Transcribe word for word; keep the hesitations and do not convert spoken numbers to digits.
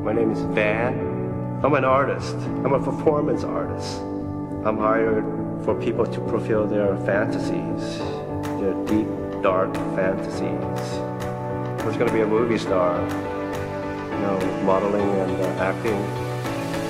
My name is Van. I'm an artist. I'm a performance artist. I'm hired for people to fulfill their fantasies, their deep, dark fantasies. I was going to be a movie star, you know, modeling and uh, acting.